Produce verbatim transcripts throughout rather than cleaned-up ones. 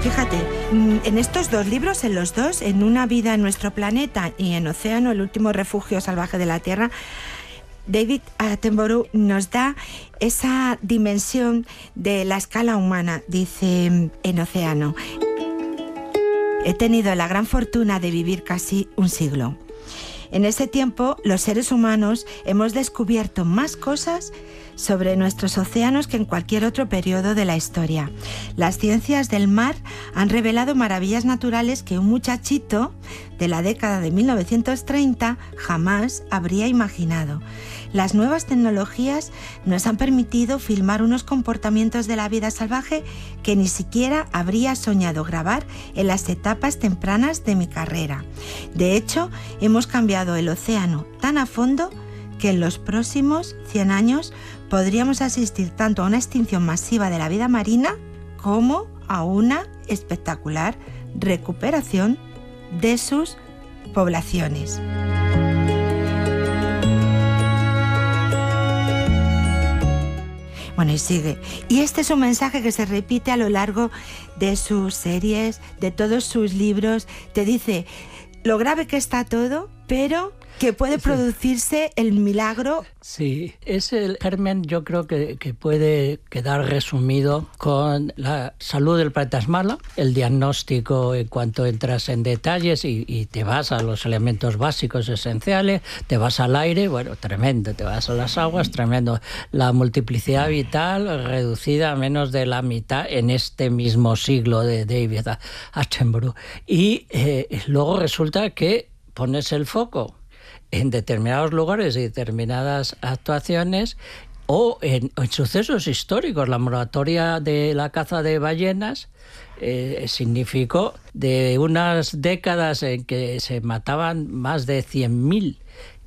Fíjate, en estos dos libros, en los dos, en Una vida en nuestro planeta y en Océano, el último refugio salvaje de la Tierra, David Attenborough nos da esa dimensión de la escala humana. Dice en Océano: he tenido la gran fortuna de vivir casi un siglo. En ese tiempo, los seres humanos hemos descubierto más cosas sobre nuestros océanos que en cualquier otro periodo de la historia. Las ciencias del mar han revelado maravillas naturales que un muchachito de la década de mil novecientos treinta jamás habría imaginado. Las nuevas tecnologías nos han permitido filmar unos comportamientos de la vida salvaje que ni siquiera habría soñado grabar en las etapas tempranas de mi carrera. De hecho, hemos cambiado el océano tan a fondo que en los próximos cien años podríamos asistir tanto a una extinción masiva de la vida marina como a una espectacular recuperación de sus poblaciones. Bueno, y sigue. Y este es un mensaje que se repite a lo largo de sus series, de todos sus libros. Te dice lo grave que está todo, pero que puede producirse el milagro. Sí, ese germen yo creo que, que puede quedar resumido con la salud del planeta es mala, el diagnóstico en cuanto entras en detalles y, y te vas a los elementos básicos esenciales, te vas al aire, bueno, tremendo, te vas a las aguas, tremendo. La multiplicidad vital reducida a menos de la mitad en este mismo siglo de David Attenborough. Y eh, luego resulta que pones el foco en determinados lugares y determinadas actuaciones o en, en sucesos históricos. La moratoria de la caza de ballenas eh, significó de unas décadas en que se mataban más de cien mil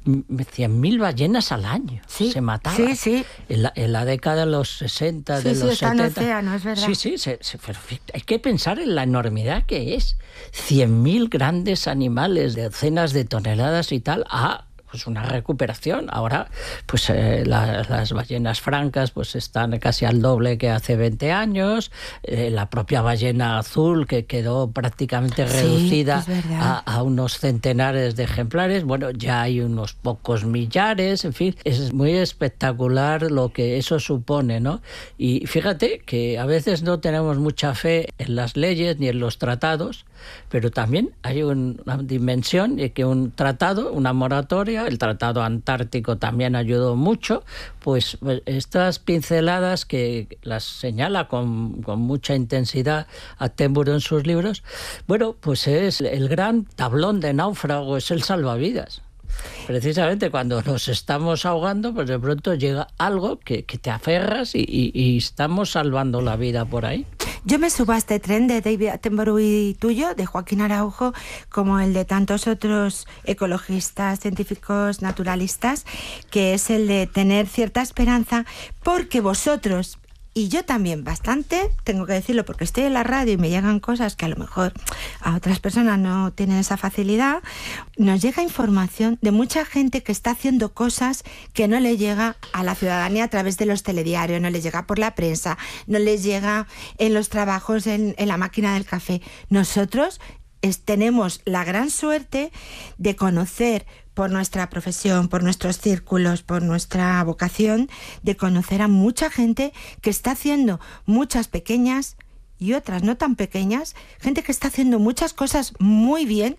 ballenas al año. Sí, se mataban. Sí, sí. En la, en la década de los sesenta, sí, de sí, los está setenta. En océano, es verdad. Sí, sí, se, se, hay que pensar en la enormidad que es. cien mil grandes animales, decenas de toneladas y tal, a pues una recuperación. Ahora, pues eh, la, las ballenas francas pues están casi al doble que hace veinte años. Eh, la propia ballena azul, que quedó prácticamente sí, reducida a, a unos centenares de ejemplares. Bueno, ya hay unos pocos millares, en fin. Es muy espectacular lo que eso supone, ¿no? Y fíjate que a veces no tenemos mucha fe en las leyes ni en los tratados, pero también hay un, una dimensión de que un tratado, una moratoria, el Tratado Antártico también ayudó mucho, pues, pues estas pinceladas que las señala con, con mucha intensidad Attenborough en sus libros, bueno, pues es el gran tablón de náufrago, es el salvavidas. Precisamente cuando nos estamos ahogando, pues de pronto llega algo que, que te aferras y, y, y estamos salvando la vida por ahí. Yo me subo a este tren de David Attenborough y tuyo, de Joaquín Araujo, como el de tantos otros ecologistas, científicos, naturalistas, que es el de tener cierta esperanza, porque vosotros, y yo también bastante, tengo que decirlo porque estoy en la radio y me llegan cosas que a lo mejor a otras personas no tienen esa facilidad, nos llega información de mucha gente que está haciendo cosas que no le llega a la ciudadanía a través de los telediarios, no les llega por la prensa, no les llega en los trabajos en, en la máquina del café. Nosotros es, tenemos la gran suerte de conocer por nuestra profesión, por nuestros círculos, por nuestra vocación, de conocer a mucha gente que está haciendo muchas pequeñas y otras no tan pequeñas, gente que está haciendo muchas cosas muy bien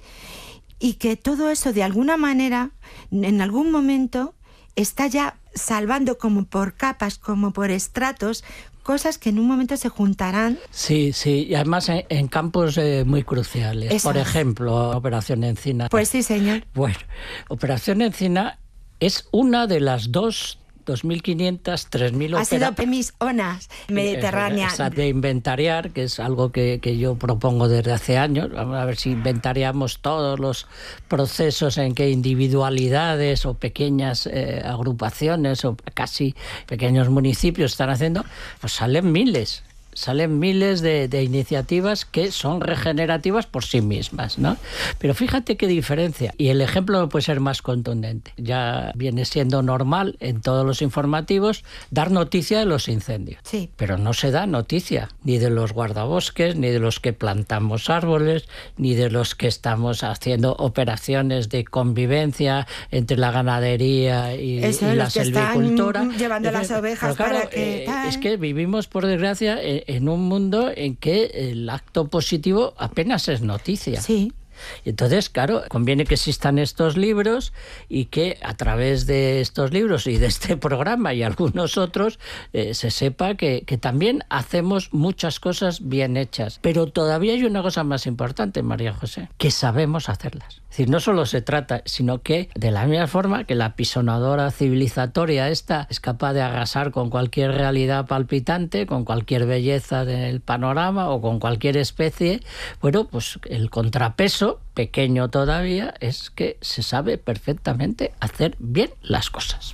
y que todo eso de alguna manera, en algún momento, está ya salvando como por capas, como por estratos, cosas que en un momento se juntarán. Sí, sí, y además en, en campos eh, muy cruciales. Eso. Por ejemplo, Operación Encina. Pues sí, señor. Bueno, Operación Encina es una de las dos dos mil quinientas, tres mil ha sido mis onas mediterráneas. Esa de inventariar, que es algo que, que yo propongo desde hace años. Vamos a ver si inventariamos todos los procesos en que individualidades o pequeñas eh, agrupaciones o casi pequeños municipios están haciendo, pues salen miles. salen miles de, de iniciativas que son regenerativas por sí mismas, ¿no? Pero fíjate qué diferencia. Y el ejemplo no puede ser más contundente. Ya viene siendo normal en todos los informativos dar noticia de los incendios. Sí. Pero no se da noticia ni de los guardabosques, ni de los que plantamos árboles, ni de los que estamos haciendo operaciones de convivencia entre la ganadería y, Eso, y la los que silvicultura. Están llevando las ovejas claro, para que... Eh, es que vivimos, por desgracia, en un mundo en que el acto positivo apenas es noticia. Sí. Entonces, claro, conviene que existan estos libros y que a través de estos libros y de este programa y algunos otros eh, se sepa que, que también hacemos muchas cosas bien hechas. Pero todavía hay una cosa más importante, María José, que sabemos hacerlas. Es decir, no solo se trata, sino que de la misma forma que la pisonadora civilizatoria esta es capaz de arrasar con cualquier realidad palpitante, con cualquier belleza del panorama o con cualquier especie, bueno, pues el contrapeso, pequeño todavía, es que se sabe perfectamente hacer bien las cosas.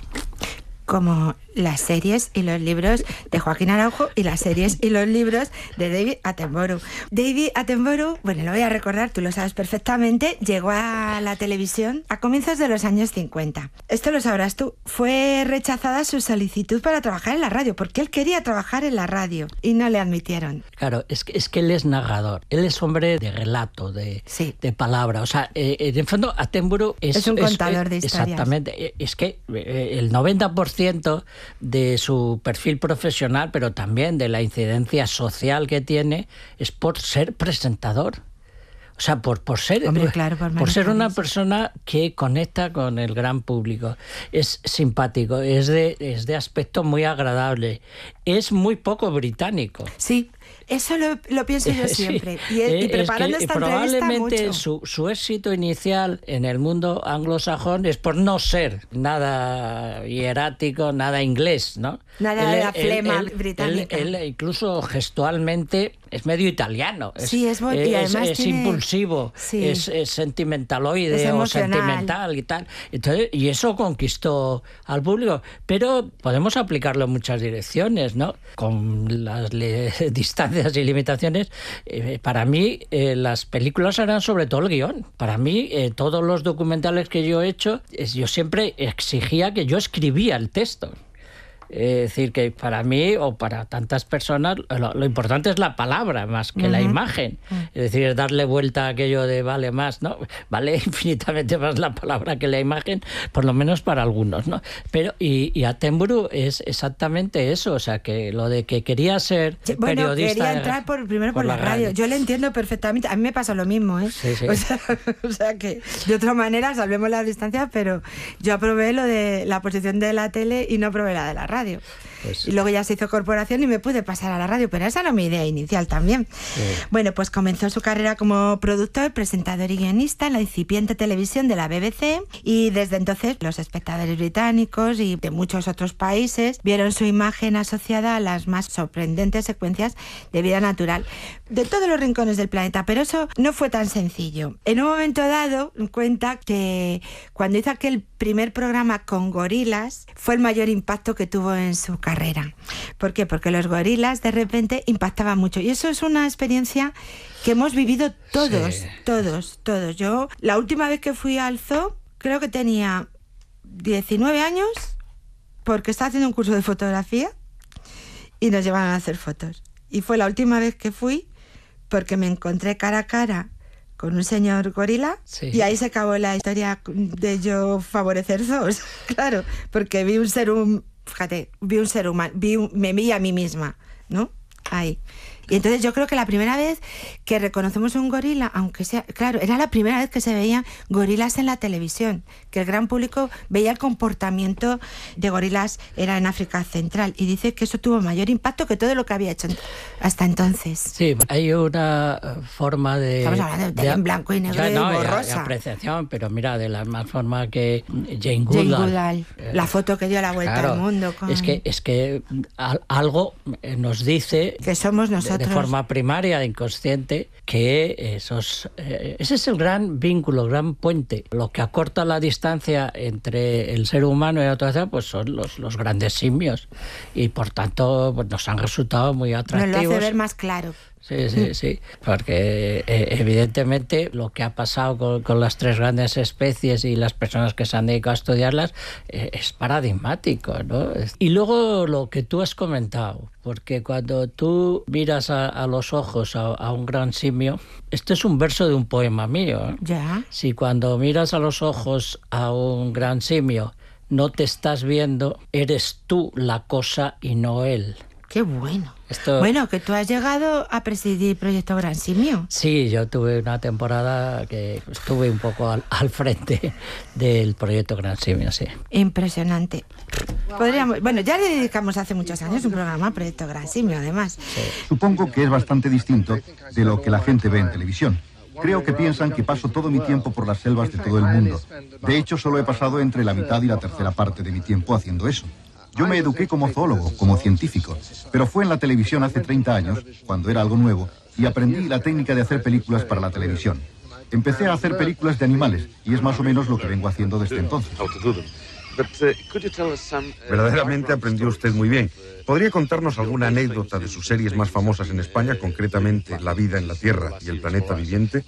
Como las series y los libros de Joaquín Araujo y las series y los libros de David Attenborough. David Attenborough, bueno, lo voy a recordar, tú lo sabes perfectamente, llegó a la televisión a comienzos de los años cincuenta. Esto lo sabrás tú. Fue rechazada su solicitud para trabajar en la radio, porque él quería trabajar en la radio y no le admitieron. Claro, es que, es que él es narrador, él es hombre de relato, de, sí. de palabra. O sea, eh, en el fondo Attenborough es... Es un contador es, de historias. Exactamente. Es que eh, el noventa por ciento de su perfil profesional, pero también de la incidencia social que tiene, es por ser presentador. O sea, por, por ser, Hombre, claro, por por ser una persona que conecta con el gran público. Es simpático, es de, es de aspecto muy agradable, es muy poco británico. Sí. Eso lo, lo pienso yo siempre. Sí, y, y preparando es que esta probablemente entrevista mucho. Su, su éxito inicial en el mundo anglosajón es por no ser nada hierático, nada inglés, ¿no? Nada él, de la él, flema él, británica. Él, él incluso gestualmente es medio italiano. Es, sí, es, muy, y es, además es tiene... impulsivo, sí. es, es sentimentaloide es o sentimental y tal. Entonces, y eso conquistó al público. Pero podemos aplicarlo en muchas direcciones, ¿no? Con las le, distancias y limitaciones. Eh, para mí, eh, las películas eran sobre todo el guión. Para mí, eh, todos los documentales que yo he hecho, es, yo siempre exigía que yo escribía el texto. Es decir, que para mí o para tantas personas lo, lo importante es la palabra más que uh-huh. la imagen. Uh-huh. Es decir, es darle vuelta a aquello de vale más, ¿no? Vale infinitamente más la palabra que la imagen, por lo menos para algunos, ¿no? Pero, y, y Attenborough es exactamente eso, o sea, que lo de que quería ser sí, bueno, periodista... quería entrar por, primero por, por la, la radio. radio. Yo le entiendo perfectamente, a mí me pasa lo mismo, ¿eh? Sí, sí. O sea, o sea, que de otra manera, salvemos las distancias, pero yo aprobé lo de la posición de la tele y no aprobé la de la radio. Radio. Pues, y luego ya se hizo corporación y me pude pasar a la radio, pero esa era mi idea inicial también. Sí. Bueno, pues comenzó su carrera como productor, presentador y guionista en la incipiente televisión de la B B C y desde entonces los espectadores británicos y de muchos otros países vieron su imagen asociada a las más sorprendentes secuencias de vida natural de todos los rincones del planeta, pero eso no fue tan sencillo. En un momento dado, cuenta que cuando hizo aquel primer programa con gorilas fue el mayor impacto que tuvo en su carrera. ¿Por qué? Porque los gorilas de repente impactaban mucho y eso es una experiencia que hemos vivido todos, sí. todos, todos. Yo la última vez que fui al zoo creo que tenía diecinueve años porque estaba haciendo un curso de fotografía y nos llevaban a hacer fotos. Y fue la última vez que fui porque me encontré cara a cara con un señor gorila sí. y ahí se acabó la historia de yo favorecer zoos, claro, porque vi un ser humano, fíjate, vi un ser humano, vi un, me vi a mí misma, ¿no? Ahí. Y entonces yo creo que la primera vez que reconocemos un gorila, aunque sea, claro, era la primera vez que se veían gorilas en la televisión, que el gran público veía el comportamiento de gorilas, era en África Central, y dice que eso tuvo mayor impacto que todo lo que había hecho hasta entonces. Sí, hay una forma de... Estamos hablando de, de en blanco y negro ya, y no, borrosa. De apreciación, pero mira, de la misma forma que Jane Goodall. Jane Goodall, eh, la foto que dio la vuelta claro, al mundo. Con... Es que, es que algo nos dice... Que somos nosotros. Nosotros... de forma primaria, inconsciente, que esos, eh, ese es el gran vínculo, el gran puente. Lo que acorta la distancia entre el ser humano y la naturaleza, pues son los, los grandes simios. Y por tanto, pues, nos han resultado muy atractivos. Nos lo hace ver más claro. Sí, sí, sí, porque eh, evidentemente lo que ha pasado con, con las tres grandes especies y las personas que se han dedicado a estudiarlas eh, es paradigmático, ¿no? Y luego lo que tú has comentado, porque cuando tú miras a, a los ojos a, a un gran simio, este es un verso de un poema mío, ¿eh? Ya. Si cuando miras a los ojos a un gran simio no te estás viendo, eres tú la cosa y no él. ¡Qué bueno! Esto... Bueno, que tú has llegado a presidir Proyecto Gran Simio. Sí, yo tuve una temporada que estuve un poco al, al frente del Proyecto Gran Simio, sí. Impresionante. Podríamos, bueno, ya le dedicamos hace muchos años un programa a Proyecto Gran Simio, además. Sí. Supongo que es bastante distinto de lo que la gente ve en televisión. Creo que piensan que paso todo mi tiempo por las selvas de todo el mundo. De hecho, solo he pasado entre la mitad y la tercera parte de mi tiempo haciendo eso. Yo me eduqué como zoólogo, como científico, pero fue en la televisión hace treinta años, cuando era algo nuevo, y aprendí la técnica de hacer películas para la televisión. Empecé a hacer películas de animales, y es más o menos lo que vengo haciendo desde entonces. Verdaderamente aprendió usted muy bien. ¿Podría contarnos alguna anécdota de sus series más famosas en España, concretamente La vida en la Tierra y El planeta viviente?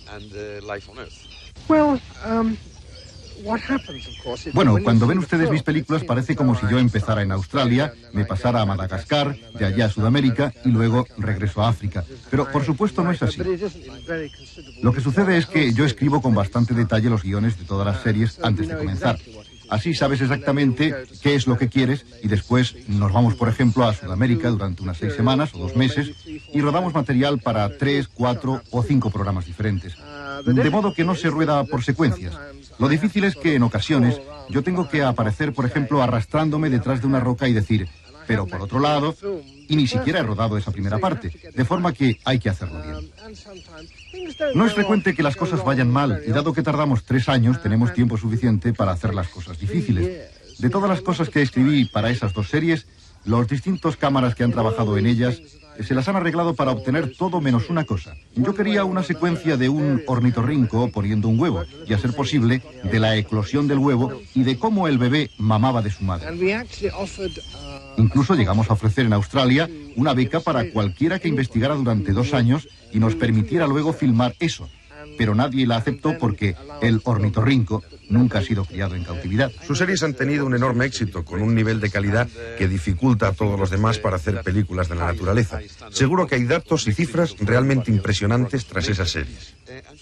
Bueno, cuando ven ustedes mis películas parece como si yo empezara en Australia, me pasara a Madagascar, de allá a Sudamérica y luego regreso a África. Pero por supuesto no es así. Lo que sucede es que yo escribo con bastante detalle los guiones de todas las series antes de comenzar. Así sabes exactamente qué es lo que quieres y después nos vamos, por ejemplo, a Sudamérica durante unas seis semanas o dos meses y rodamos material para tres, cuatro o cinco programas diferentes. De modo que no se rueda por secuencias. Lo difícil es que en ocasiones yo tengo que aparecer, por ejemplo, arrastrándome detrás de una roca y decir, pero por otro lado, y ni siquiera he rodado esa primera parte, de forma que hay que hacerlo bien. No es frecuente que las cosas vayan mal, y dado que tardamos tres años, tenemos tiempo suficiente para hacer las cosas difíciles. De todas las cosas que escribí para esas dos series, los distintos cámaras que han trabajado en ellas se las han arreglado para obtener todo menos una cosa. Yo quería una secuencia de un ornitorrinco poniendo un huevo, y a ser posible, de la eclosión del huevo y de cómo el bebé mamaba de su madre. Incluso llegamos a ofrecer en Australia una beca para cualquiera que investigara durante dos años y nos permitiera luego filmar eso. Pero nadie la aceptó porque el ornitorrinco nunca ha sido criado en cautividad. Sus series han tenido un enorme éxito, con un nivel de calidad que dificulta a todos los demás para hacer películas de la naturaleza. Seguro que hay datos y cifras realmente impresionantes tras esas series.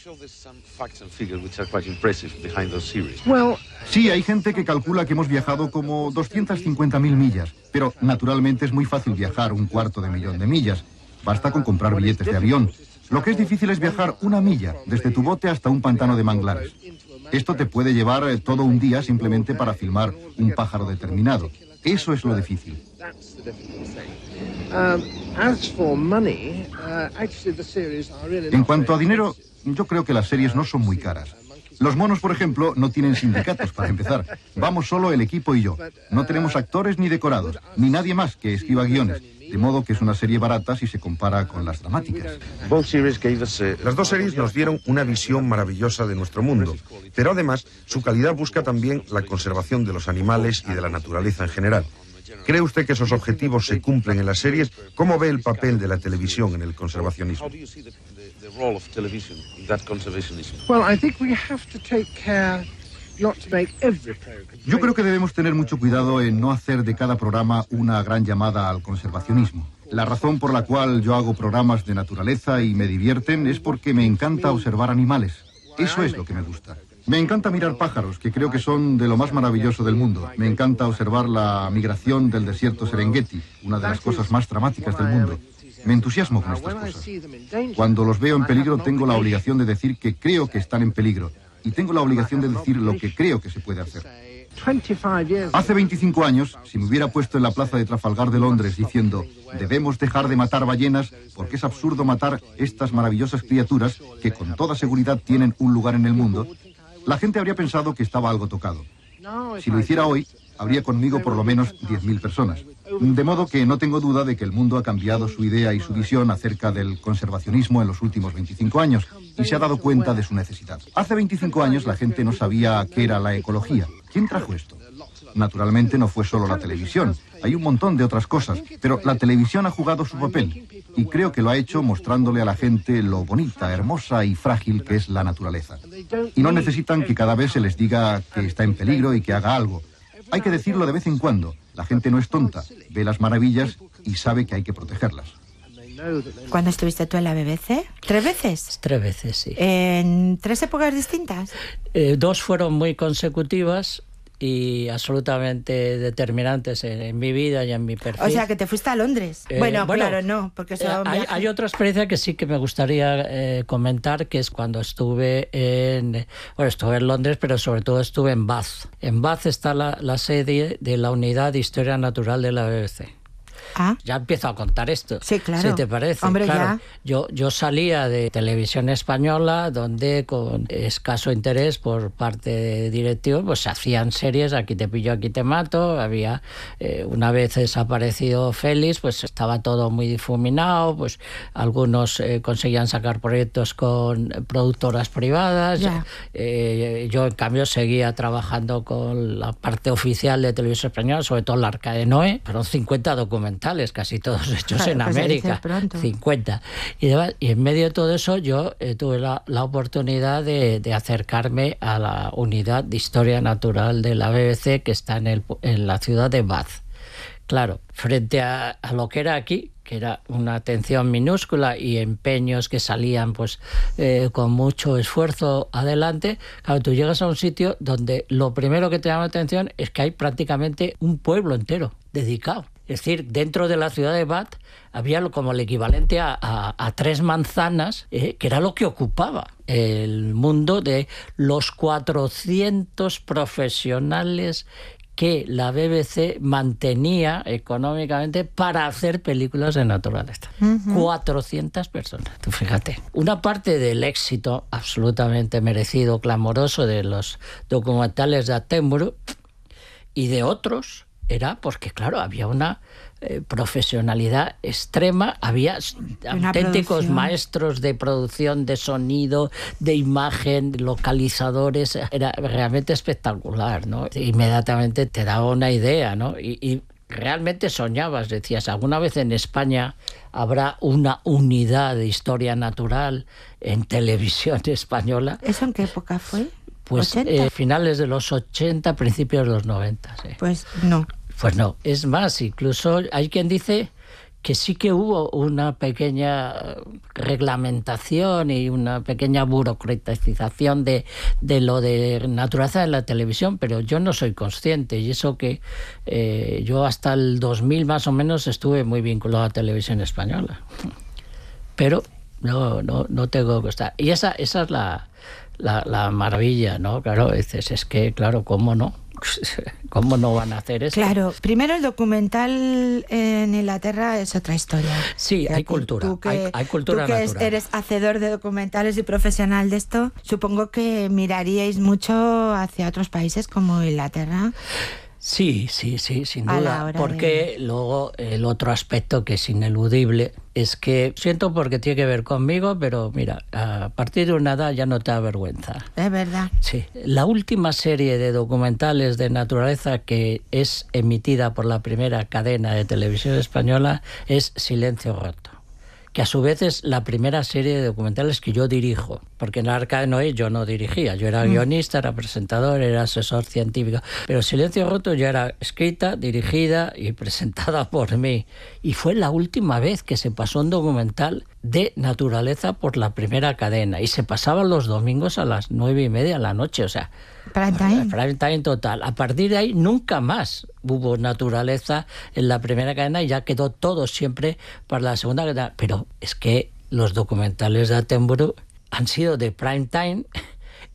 Sí, hay gente que calcula que hemos viajado como doscientas cincuenta mil millas, pero naturalmente es muy fácil viajar un cuarto de millón de millas. Basta con comprar billetes de avión. Lo que es difícil es viajar una milla, desde tu bote hasta un pantano de manglares. Esto te puede llevar eh, todo un día simplemente para filmar un pájaro determinado. Eso es lo difícil. En cuanto a dinero, yo creo que las series no son muy caras. Los monos, por ejemplo, no tienen sindicatos, para empezar. Vamos solo el equipo y yo. No tenemos actores ni decorados, ni nadie más que escriba guiones. De modo que es una serie barata si se compara con las dramáticas. Las dos series nos dieron una visión maravillosa de nuestro mundo, pero además su calidad busca también la conservación de los animales y de la naturaleza en general. ¿Cree usted que esos objetivos se cumplen en las series? ¿Cómo ve el papel de la televisión en el conservacionismo? Yo creo que debemos tener mucho cuidado en no hacer de cada programa una gran llamada al conservacionismo. La razón por la cual yo hago programas de naturaleza y me divierten es porque me encanta observar animales. Eso es lo que me gusta. Me encanta mirar pájaros, que creo que son de lo más maravilloso del mundo. Me encanta observar la migración del desierto Serengeti, una de las cosas más dramáticas del mundo. Me entusiasmo con estas cosas. Cuando los veo en peligro, tengo la obligación de decir que creo que están en peligro. Y tengo la obligación de decir lo que creo que se puede hacer. Hace veinticinco años, si me hubiera puesto en la plaza de Trafalgar de Londres diciendo debemos dejar de matar ballenas porque es absurdo matar estas maravillosas criaturas que con toda seguridad tienen un lugar en el mundo, la gente habría pensado que estaba algo tocado. Si lo hiciera hoy, habría conmigo por lo menos diez mil personas. De modo que no tengo duda de que el mundo ha cambiado su idea y su visión acerca del conservacionismo en los últimos veinticinco años y se ha dado cuenta de su necesidad. Hace veinticinco años la gente no sabía qué era la ecología. ¿Quién trajo esto? Naturalmente no fue solo la televisión, hay un montón de otras cosas, pero la televisión ha jugado su papel y creo que lo ha hecho mostrándole a la gente lo bonita, hermosa y frágil que es la naturaleza. Y no necesitan que cada vez se les diga que está en peligro y que haga algo. Hay que decirlo de vez en cuando. La gente no es tonta, ve las maravillas y sabe que hay que protegerlas. ¿Cuándo estuviste tú en la B B C? ¿Tres veces? Tres veces, sí. ¿En tres épocas distintas? Eh, dos fueron muy consecutivas y absolutamente determinantes en, en mi vida y en mi perfil. O sea, que te fuiste a Londres. Eh, bueno, bueno, claro, no, porque son eh, hay, hay otra experiencia que sí que me gustaría eh, comentar, que es cuando estuve en... Bueno, estuve en Londres, pero sobre todo estuve en Bath. En Bath está la, la sede de la Unidad de Historia Natural de la B B C. Ah. Ya empiezo a contar esto. Sí, claro. Si te parece. Hombre, claro, ya. Yo, yo salía de Televisión Española, donde con escaso interés por parte de directivos, pues se hacían series, aquí te pillo, aquí te mato. Había, eh, una vez desaparecido Félix, pues estaba todo muy difuminado, pues algunos eh, conseguían sacar proyectos con productoras privadas. Ya. Eh, yo, en cambio, seguía trabajando con la parte oficial de Televisión Española, sobre todo la Arca de Noé. Fueron cincuenta documentales, casi todos hechos claro, en pues América, cincuenta. Y, demás, y en medio de todo eso yo eh, tuve la, la oportunidad de, de acercarme a la Unidad de Historia Natural de la B B C, que está en, el, en la ciudad de Bath. Claro, frente a, a lo que era aquí, que era una atención minúscula y empeños que salían pues eh, con mucho esfuerzo adelante, claro, tú llegas a un sitio donde lo primero que te llama la atención es que hay prácticamente un pueblo entero dedicado. Es decir, dentro de la ciudad de Bath había como el equivalente a, a, a tres manzanas, eh, que era lo que ocupaba el mundo de los cuatrocientos profesionales que la B B C mantenía económicamente para hacer películas de naturaleza. Uh-huh. cuatrocientas personas, tú fíjate. Una parte del éxito absolutamente merecido, clamoroso de los documentales de Attenborough y de otros era porque, claro, había una eh, profesionalidad extrema, había una auténticos producción. maestros de producción, de sonido, de imagen, localizadores, era realmente espectacular, ¿no? Inmediatamente te daba una idea, ¿no? Y, y realmente soñabas, decías, ¿alguna vez en España habrá una unidad de historia natural en televisión española? ¿Eso en qué época fue? Pues eh, finales de los ochenta, principios de los noventa. Sí. Pues no. Pues no. Es más, incluso hay quien dice que sí que hubo una pequeña reglamentación y una pequeña burocratización de, de lo de naturaleza en la televisión, pero yo no soy consciente. Y eso que eh, yo hasta el dos mil más o menos estuve muy vinculado a Televisión Española. Pero no, no, no tengo que estar. Y esa, esa es la... La, la maravilla, ¿no? Claro, dices, es que, claro, ¿cómo no? ¿Cómo no van a hacer esto? Claro, primero el documental en Inglaterra es otra historia. Sí, hay cultura, tú que, hay, hay cultura tú que natural. eres hacedor de documentales y profesional de esto, supongo que miraríais mucho hacia otros países como Inglaterra. Sí, sí, sí, sin duda, porque de... luego el otro aspecto que es ineludible es que, siento porque tiene que ver conmigo, pero mira, a partir de una edad ya no te da vergüenza. Es verdad. Sí, la última serie de documentales de naturaleza que es emitida por la primera cadena de televisión española es Silencio Roto, que a su vez es la primera serie de documentales que yo dirijo, porque en la Arca de Noé yo no dirigía, yo era mm. guionista, era presentador, era asesor científico, pero Silencio Roto ya era escrita, dirigida y presentada por mí, y fue la última vez que se pasó un documental de naturaleza por la primera cadena, y se pasaba los domingos a las nueve y media de la noche, o sea, prime time. Prime time total. A partir de ahí nunca más hubo naturaleza en la primera cadena y ya quedó todo siempre para la segunda cadena. Pero es que los documentales de Attenborough han sido de prime time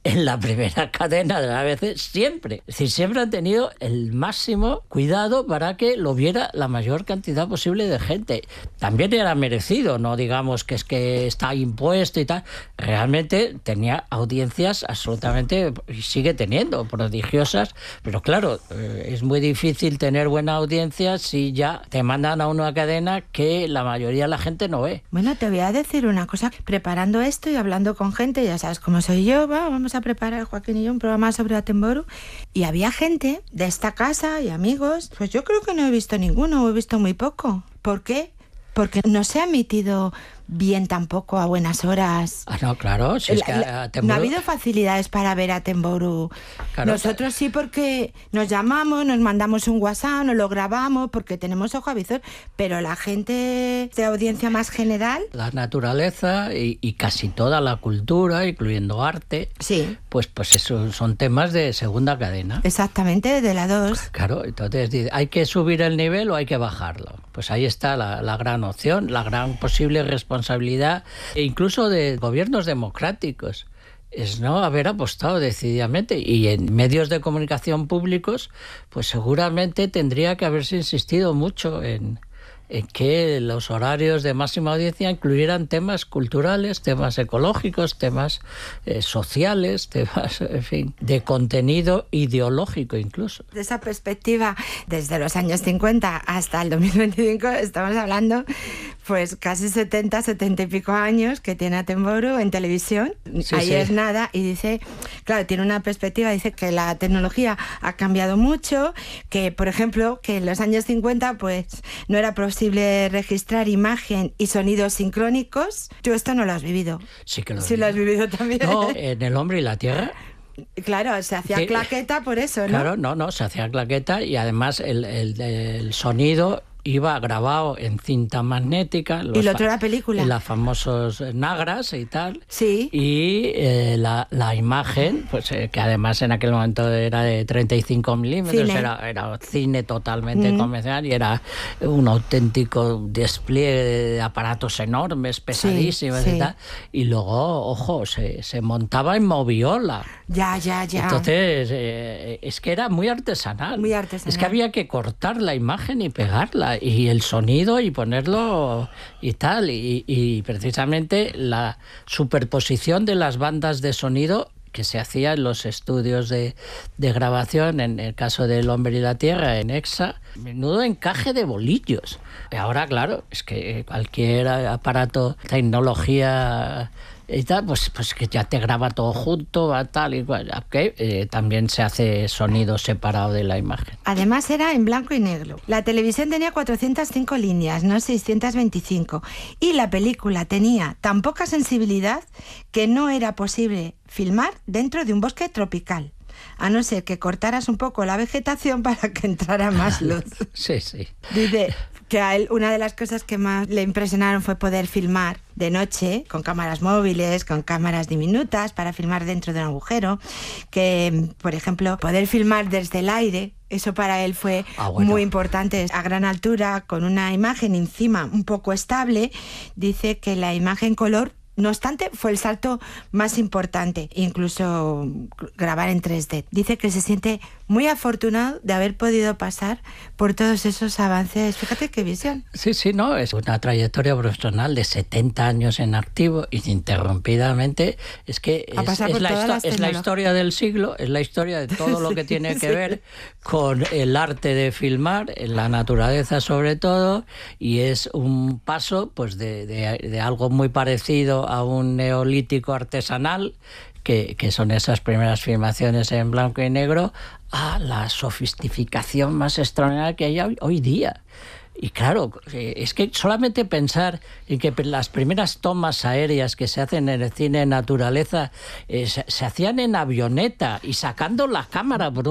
en la primera cadena de la A B C siempre. Es decir, siempre han tenido el máximo cuidado para que lo viera la mayor cantidad posible de gente. También era merecido, no digamos que es que está impuesto y tal. Realmente tenía audiencias absolutamente, y sigue teniendo, prodigiosas, pero claro, eh, es muy difícil tener buena audiencia si ya te mandan a una cadena que la mayoría de la gente no ve. Bueno, te voy a decir una cosa. Preparando esto y hablando con gente, ya sabes cómo soy yo, va, vamos a preparar, Joaquín y yo, un programa sobre Attenborough, y había gente de esta casa y amigos, pues yo creo que no he visto ninguno, o he visto muy poco. ¿Por qué? Porque no se ha emitido bien tampoco a buenas horas. Ah, no, claro. Si es que la, la, no ha habido facilidades para ver a Attenborough. Claro, nosotros sí, porque nos llamamos, nos mandamos un WhatsApp, nos lo grabamos, porque tenemos ojo avizor, pero la gente de audiencia más general... La naturaleza y, y casi toda la cultura, incluyendo arte, sí, pues, pues eso son temas de segunda cadena. Exactamente, de la dos. Claro, entonces, ¿hay que subir el nivel o hay que bajarlo? Pues ahí está la, la gran opción, la gran posible responsabilidad responsabilidad, e incluso de gobiernos democráticos, es no haber apostado decididamente. Y en medios de comunicación públicos, pues seguramente tendría que haberse insistido mucho en, en que los horarios de máxima audiencia incluyeran temas culturales, temas ecológicos, temas eh, sociales, temas, en fin, de contenido ideológico incluso. De esa perspectiva, desde los años cincuenta hasta el dos mil veinticinco, estamos hablando pues casi setenta, setenta y pico años que tiene Attenborough en televisión. Sí, Ahí sí. es nada. Y dice, claro, tiene una perspectiva, dice que la tecnología ha cambiado mucho, que por ejemplo, que en los años cincuenta pues no era posible registrar imagen y sonidos sincrónicos. Tú esto no lo has vivido. Sí que lo he Sí vivido. lo has vivido también. No, en El hombre y la tierra. Claro, se hacía sí. claqueta por eso, ¿no? Claro, no, no, se hacía claqueta y además el, el, el sonido iba grabado en cinta magnética. Los y lo otro era película. Las famosos nagras y tal. Sí. Y eh, la, la imagen, pues eh, que además en aquel momento era de treinta y cinco milímetros, era, era cine totalmente mm. convencional y era un auténtico despliegue de aparatos enormes, pesadísimos sí, sí. y tal. Y luego, ojo, se, se montaba en moviola. Ya, ya, ya. Entonces, eh, es que era muy artesanal. Muy artesanal. Es que había que cortar la imagen y pegarla. Y el sonido y ponerlo y tal. Y, y precisamente la superposición de las bandas de sonido que se hacía en los estudios de, de grabación, en el caso del Hombre y la Tierra, en EXA, menudo encaje de bolillos. Y ahora, claro, es que cualquier aparato, tecnología y tal, pues, pues que ya te graba todo junto, va tal y cual, aunque eh, también se hace sonido separado de la imagen. Además era en blanco y negro. La televisión tenía cuatrocientas cinco líneas, no seiscientas veinticinco, y la película tenía tan poca sensibilidad que no era posible filmar dentro de un bosque tropical, a no ser que cortaras un poco la vegetación para que entrara más luz. Sí, sí. Dice que a él una de las cosas que más le impresionaron fue poder filmar de noche, con cámaras móviles, con cámaras diminutas, para filmar dentro de un agujero, que, por ejemplo, poder filmar desde el aire, eso para él fue ah, bueno. muy importante, a gran altura, con una imagen encima un poco estable. Dice que la imagen color, no obstante, fue el salto más importante, incluso grabar en tres D. Dice que se siente muy afortunado de haber podido pasar por todos esos avances. Fíjate qué visión. Sí, sí, no, es una trayectoria profesional de setenta años en activo, ininterrumpidamente. Es que es, es, la, es la historia del siglo, es la historia de todo lo que tiene que sí. ver con el arte de filmar, en la naturaleza sobre todo, y es un paso pues de, de, de algo muy parecido a un neolítico artesanal, que, que son esas primeras filmaciones en blanco y negro, a la sofisticación más extraordinaria que hay hoy, hoy día. Y claro, es que solamente pensar en que las primeras tomas aéreas que se hacen en el cine de naturaleza eh, se, se hacían en avioneta y sacando la cámara por